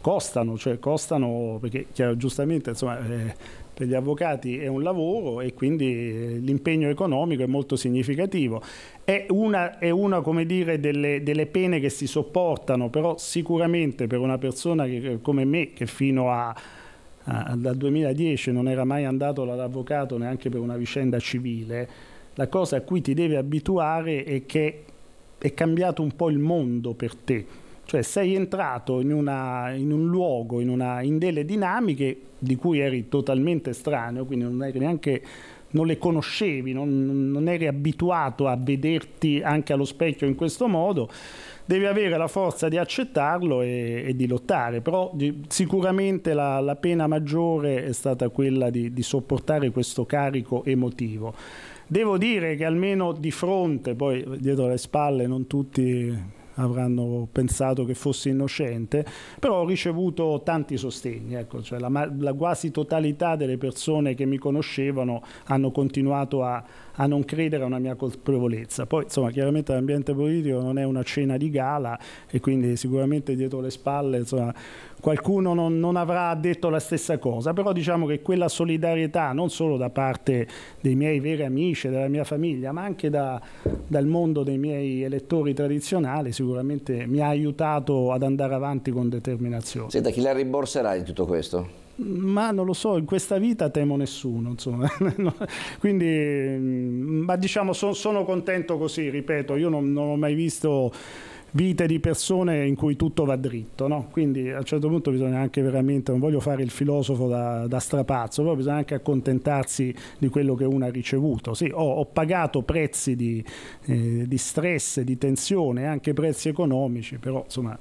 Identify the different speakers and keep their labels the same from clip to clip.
Speaker 1: costano perché giustamente insomma, per gli avvocati è un lavoro e quindi l'impegno economico è molto significativo. È una come dire, delle pene che si sopportano, però sicuramente per una persona come me, che fino dal 2010 non era mai andato dall'avvocato neanche per una vicenda civile, la cosa a cui ti devi abituare è che è cambiato un po' il mondo per te. Cioè sei entrato in un luogo, in delle dinamiche di cui eri totalmente estraneo, quindi non le conoscevi, non eri abituato a vederti anche allo specchio in questo modo. Devi avere la forza di accettarlo e di lottare, però sicuramente la pena maggiore è stata quella di sopportare questo carico emotivo. Devo dire che almeno di fronte, poi dietro le spalle non tutti avranno pensato che fossi innocente, però ho ricevuto tanti sostegni, ecco, cioè la quasi totalità delle persone che mi conoscevano hanno continuato a non credere a una mia colpevolezza. Poi insomma chiaramente l'ambiente politico non è una cena di gala e quindi sicuramente dietro le spalle insomma qualcuno non avrà detto la stessa cosa, però diciamo che quella solidarietà non solo da parte dei miei veri amici, della mia famiglia, ma anche dal mondo dei miei elettori tradizionali sicuramente mi ha aiutato ad andare avanti con determinazione.
Speaker 2: Senta, chi la rimborserà in tutto questo?
Speaker 1: Ma non lo so, in questa vita temo nessuno, insomma. Quindi, ma diciamo sono contento così, ripeto, io non ho mai visto vite di persone in cui tutto va dritto, no? Quindi a un certo punto bisogna anche veramente, non voglio fare il filosofo da strapazzo, però bisogna anche accontentarsi di quello che uno ha ricevuto. Sì, ho pagato prezzi di stress, di tensione, anche prezzi economici, però insomma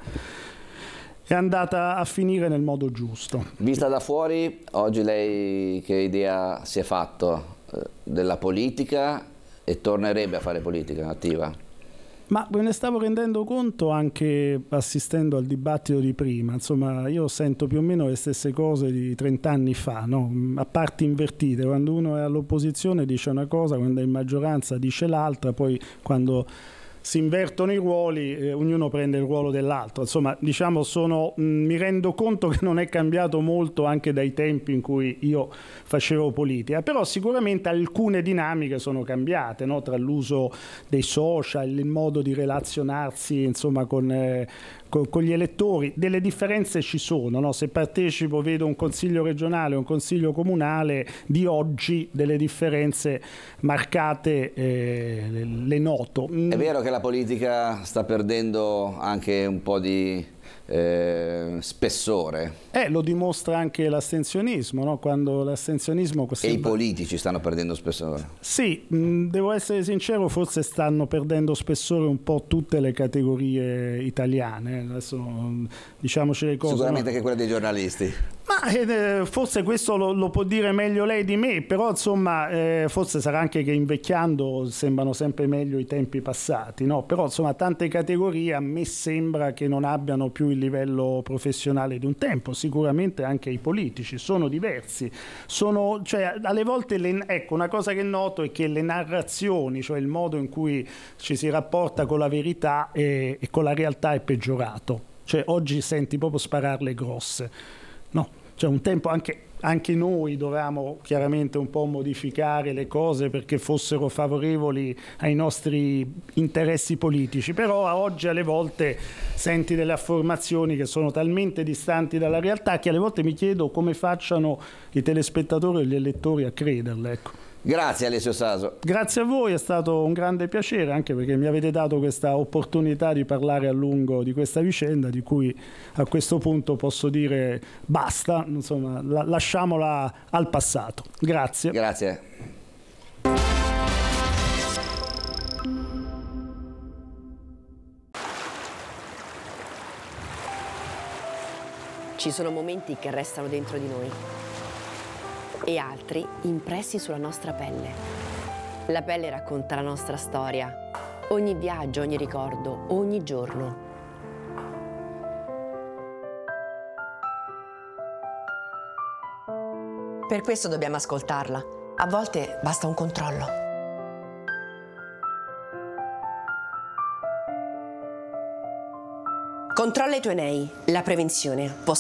Speaker 1: è andata a finire nel modo giusto.
Speaker 2: Vista da fuori, oggi lei che idea si è fatto della politica e tornerebbe a fare politica attiva?
Speaker 1: Ma me ne stavo rendendo conto anche assistendo al dibattito di prima, insomma io sento più o meno le stesse cose di 30 anni fa, no? A parti invertite, quando uno è all'opposizione dice una cosa, quando è in maggioranza dice l'altra, poi quando si invertono i ruoli, ognuno prende il ruolo dell'altro. Insomma, diciamo mi rendo conto che non è cambiato molto anche dai tempi in cui io facevo politica, però sicuramente alcune dinamiche sono cambiate, no? Tra l'uso dei social, il modo di relazionarsi, insomma, con gli elettori. Delle differenze ci sono, no? Se partecipo, vedo un consiglio regionale, un consiglio comunale di oggi, delle differenze marcate le noto.
Speaker 2: È vero che la politica sta perdendo anche un po' di spessore.
Speaker 1: Lo dimostra anche l'astensionismo, no? Quando l'astensionismo
Speaker 2: E i politici stanno perdendo spessore.
Speaker 1: Sì, devo essere sincero, forse stanno perdendo spessore un po' tutte le categorie italiane. Adesso diciamoci le cose.
Speaker 2: Sicuramente
Speaker 1: no?
Speaker 2: anche quelle dei giornalisti.
Speaker 1: Ma forse questo lo può dire meglio lei di me, però insomma forse sarà anche che invecchiando sembrano sempre meglio i tempi passati, no? Però insomma tante categorie a me sembra che non abbiano più il livello professionale di un tempo, sicuramente anche i politici sono diversi, cioè alle volte ecco, una cosa che noto è che le narrazioni, cioè il modo in cui ci si rapporta con la verità e con la realtà è peggiorato, cioè oggi senti proprio spararle grosse, no? Cioè un tempo anche noi dovevamo chiaramente un po' modificare le cose perché fossero favorevoli ai nostri interessi politici, però oggi alle volte senti delle affermazioni che sono talmente distanti dalla realtà che alle volte mi chiedo come facciano i telespettatori e gli elettori a crederle, ecco.
Speaker 2: Grazie Alessio Saso.
Speaker 1: Grazie a voi, è stato un grande piacere anche perché mi avete dato questa opportunità di parlare a lungo di questa vicenda di cui a questo punto posso dire basta, insomma, lasciamola al passato. Grazie.
Speaker 2: Grazie.
Speaker 3: Ci sono momenti che restano dentro di noi e altri impressi sulla nostra pelle. La pelle racconta la nostra storia, ogni viaggio, ogni ricordo, ogni giorno. Per questo dobbiamo ascoltarla. A volte basta un controllo. Controlla i tuoi nei. La prevenzione può